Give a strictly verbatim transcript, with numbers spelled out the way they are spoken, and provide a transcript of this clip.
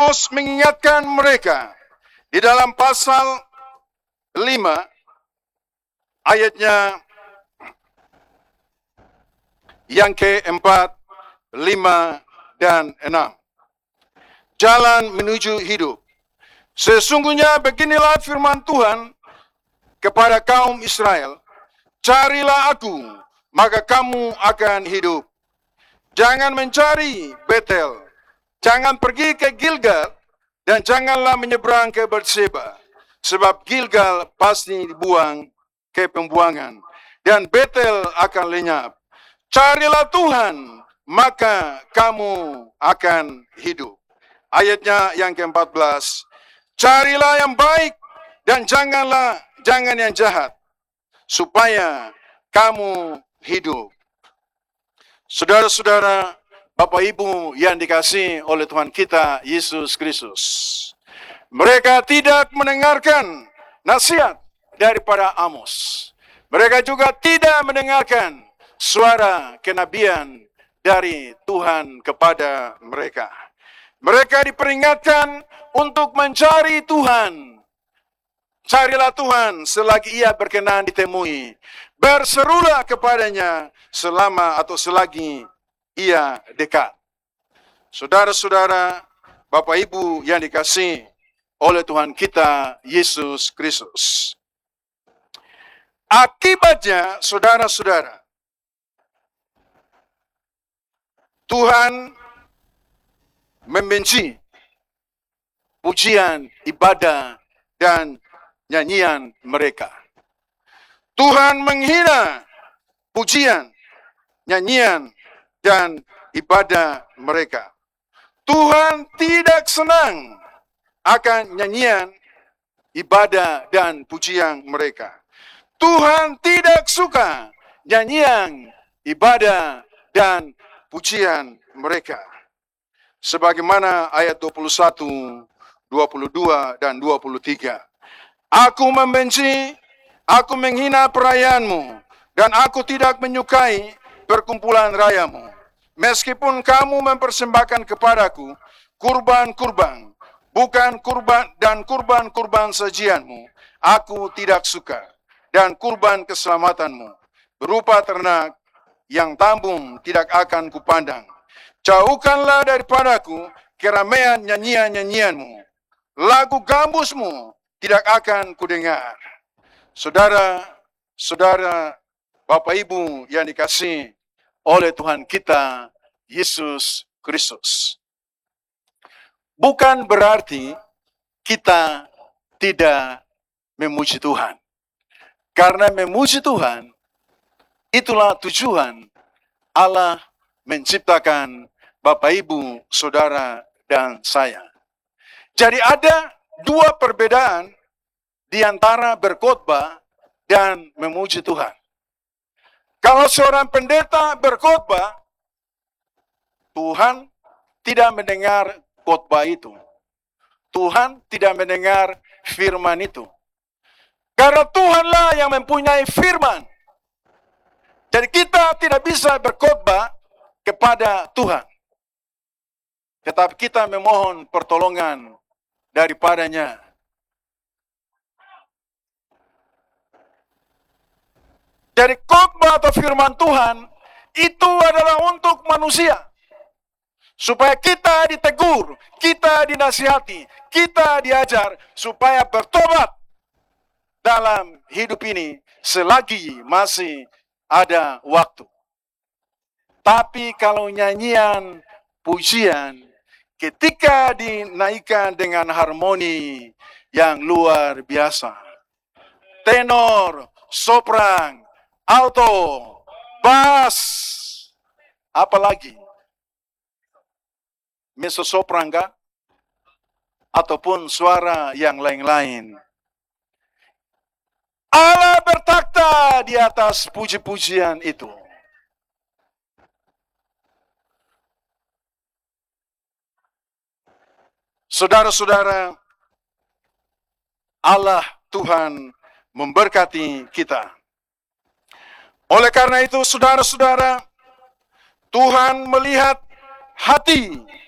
Amos mengingatkan mereka di dalam pasal lima ayatnya yang keempat, lima, dan enam. Jalan menuju hidup. Sesungguhnya beginilah firman Tuhan kepada kaum Israel, carilah aku, maka kamu akan hidup. Jangan mencari Betel, jangan pergi ke Gilgal, dan janganlah menyeberang ke Berseba, sebab Gilgal pasti dibuang ke pembuangan, dan Betel akan lenyap. Carilah Tuhan, maka kamu akan hidup. Ayatnya yang keempat belas, carilah yang baik dan janganlah jangan yang jahat, supaya kamu hidup. Saudara-saudara, Bapak Ibu yang dikasihi oleh Tuhan kita Yesus Kristus, mereka tidak mendengarkan nasihat daripada Amos. Mereka juga tidak mendengarkan suara kenabian dari Tuhan kepada mereka. Mereka diperingatkan untuk mencari Tuhan. Carilah Tuhan selagi ia berkenan ditemui. Berserulah kepadanya selama atau selagi ia dekat. Saudara-saudara, Bapak Ibu yang dikasihi oleh Tuhan kita Yesus Kristus. Akibatnya, saudara-saudara, Tuhan membenci pujian, ibadah, dan nyanyian mereka. Tuhan menghina pujian, nyanyian, dan ibadah mereka. Tuhan tidak senang akan nyanyian, ibadah, dan pujian mereka. Tuhan tidak suka nyanyian, ibadah, dan pujian mereka. Sebagaimana ayat dua puluh satu, dua puluh dua, dan dua puluh tiga. Aku membenci, aku menghina perayaanmu, dan aku tidak menyukai perkumpulan rayamu. Meskipun kamu mempersembahkan kepadaku kurban-kurban, bukan kurban dan kurban-kurban sajianmu, aku tidak suka. Dan kurban keselamatanmu, berupa ternak yang tambung, tidak akan kupandang. Jauhkanlah daripadaku keramaian nyanyian-nyanyianmu. Lagu gambusmu tidak akan kudengar. Saudara, saudara, Bapak Ibu yang dikasihi oleh Tuhan kita Yesus Kristus. Bukan berarti kita tidak memuji Tuhan. Karena memuji Tuhan, itulah tujuan Allah menciptakan Bapak, Ibu, Saudara, dan saya. Jadi ada dua perbedaan di antara berkhotbah dan memuji Tuhan. Kalau seorang pendeta berkhotbah, Tuhan tidak mendengar khotbah itu. Tuhan tidak mendengar firman itu. Karena Tuhanlah yang mempunyai firman. Jadi kita tidak bisa berkhotbah kepada Tuhan. Tetapi kita memohon pertolongan daripadanya. Jadi khotbah atau firman Tuhan itu adalah untuk manusia. Supaya kita ditegur, kita dinasihati, kita diajar supaya bertobat dalam hidup ini selagi masih ada waktu. Tapi kalau nyanyian, pujian, ketika dinaikkan dengan harmoni yang luar biasa, tenor, sopran, alto, bass, apalagi mezzo sopran kah? Ataupun suara yang lain-lain. Allah bertakhta di atas puji-pujian itu. Saudara-saudara, Allah Tuhan memberkati kita. Oleh karena itu, saudara-saudara, Tuhan melihat hati